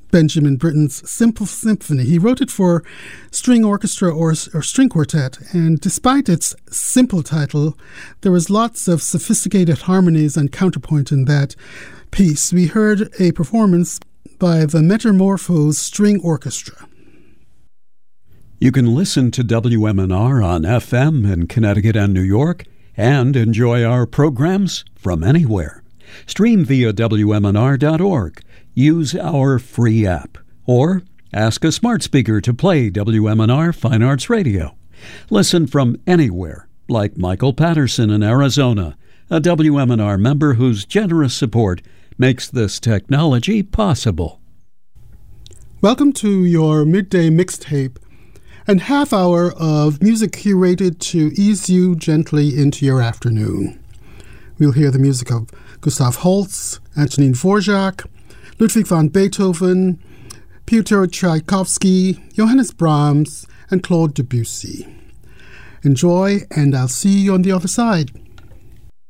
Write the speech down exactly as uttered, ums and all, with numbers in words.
Benjamin Britten's Simple Symphony. He wrote it for string orchestra or, or string quartet, and despite its simple title, there was lots of sophisticated harmonies and counterpoint in that piece. We heard a performance by the Metamorphose String Orchestra. You can listen to W M N R on F M in Connecticut and New York and enjoy our programs from anywhere. Stream via W M N R dot org. Use our free app, or ask a smart speaker to play W M N R Fine Arts Radio. Listen from anywhere, like Michael Patterson in Arizona, a W M N R member whose generous support makes this technology possible. Welcome to your midday mixtape and half hour of music curated to ease you gently into your afternoon. We'll hear the music of Gustav Holst, Antonin Dvorak, Ludwig van Beethoven, Pyotr Tchaikovsky, Johannes Brahms, and Claude Debussy. Enjoy, and I'll see you on the other side.